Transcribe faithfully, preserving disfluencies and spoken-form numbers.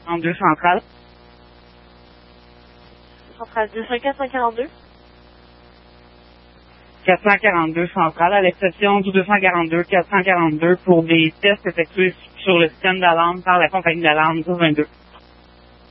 quarante-deux centrale. Centrale deux cent quatre cent quarante-deux. quatre cent quarante-deux centrale, à l'exception du deux cent quarante-deux quatre cent quarante-deux pour des tests effectués sur le système d'alarme par la compagnie d'alarme dix vingt-deux.